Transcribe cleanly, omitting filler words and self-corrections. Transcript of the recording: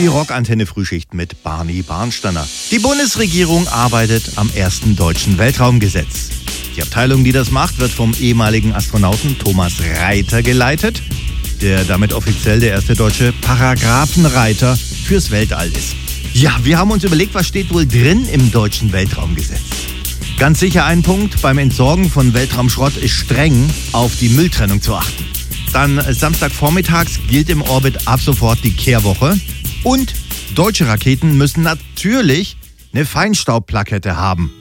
Die Rockantenne Frühschicht mit Barney Barnsteiner. Die Bundesregierung arbeitet am ersten deutschen Weltraumgesetz. Die Abteilung, die das macht, wird vom ehemaligen Astronauten Thomas Reiter geleitet, der damit offiziell der erste deutsche Paragraphenreiter fürs Weltall ist. Ja, wir haben uns überlegt, was steht wohl drin im deutschen Weltraumgesetz. Ganz sicher ein Punkt: beim Entsorgen von Weltraumschrott ist streng auf die Mülltrennung zu achten. Dann Samstagvormittags gilt im Orbit ab sofort die Kehrwoche. Und deutsche Raketen müssen natürlich eine Feinstaubplakette haben.